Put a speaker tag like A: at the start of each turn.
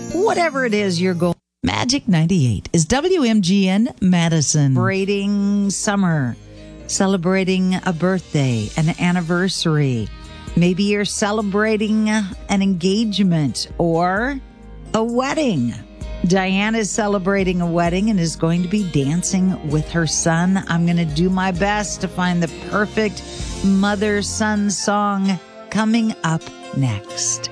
A: whatever it is you're going.
B: Magic 98 is WMGN Madison.
A: Celebrating summer, celebrating a birthday, an anniversary. Maybe you're celebrating an engagement or a wedding. Diane is celebrating a wedding and is going to be dancing with her son. I'm going to do my best to find the perfect mother-son song coming up next.